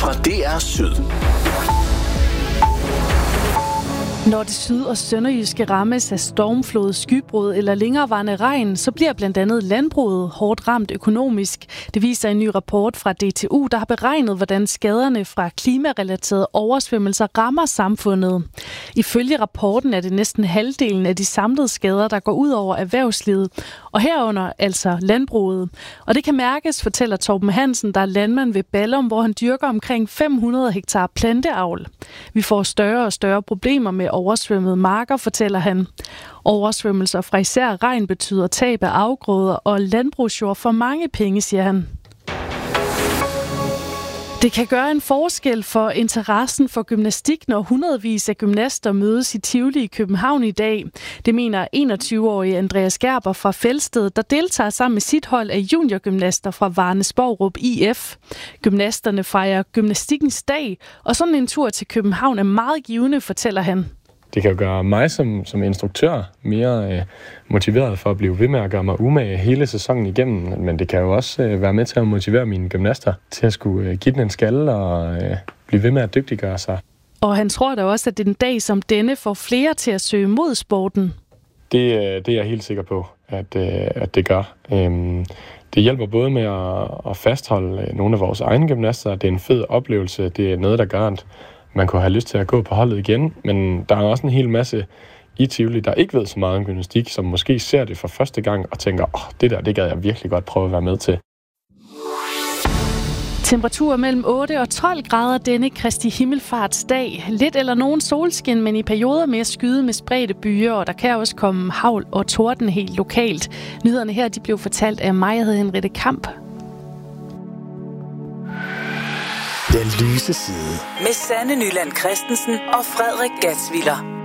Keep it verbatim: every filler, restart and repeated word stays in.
fra D R Syd. Når det syd- og sønderjyske rammes af stormflod, skybrud eller længerevarende regn, så bliver blandt andet landbruget hårdt ramt økonomisk. Det viser en ny rapport fra D T U, der har beregnet, hvordan skaderne fra klimarelaterede oversvømmelser rammer samfundet. Ifølge rapporten er det næsten halvdelen af de samlede skader, der går ud over erhvervslivet, og herunder altså landbruget. Og det kan mærkes, fortæller Torben Hansen, der er landmand ved Ballum, hvor han dyrker omkring fem hundrede hektar planteavl. Vi får større og større problemer med oversvømmede marker, fortæller han. Oversvømmelser fra især regn betyder tab af afgrøder og landbrugsjord for mange penge, siger han. Det kan gøre en forskel for interessen for gymnastik, når hundredvis af gymnaster mødes i Tivoli i København i dag. Det mener enogtyve-årige Andreas Gerber fra Felsted, der deltager sammen med sit hold af juniorgymnaster fra Varnesborg I F. Gymnasterne fejrer gymnastikkens dag, og sådan en tur til København er meget givende, fortæller han. Det kan jo gøre mig som, som instruktør mere øh, motiveret for at blive ved med at gøre mig umage hele sæsonen igennem, men det kan jo også øh, være med til at motivere mine gymnaster til at skulle øh, give den en skalle og øh, blive ved med at dygtiggøre sig. Og han tror da også, at en dag som denne får flere til at søge mod sporten. Det, øh, det er jeg helt sikker på, at, øh, at det gør. Øhm, det hjælper både med at, at fastholde nogle af vores egne gymnaster. Det er en fed oplevelse. Det er noget, der gør, at man kunne have lyst til at gå på holdet igen, men der er også en hel masse i Tivoli, der ikke ved så meget om gymnastik, som måske ser det for første gang og tænker, åh, oh, det der, det gad jeg virkelig godt prøve at være med til. Temperatur mellem otte og tolv grader denne Kristi Himmelfartsdag. Lidt eller nogen solskin, men i perioder mere skyde med spredte byer, og der kan også komme hagl og torden helt lokalt. Nyhederne her, de blev fortalt af mig, jeg hedder Henriette Kamp. Den lyse side. Med Sanne Nyland Christensen og Frederik Gatsviller.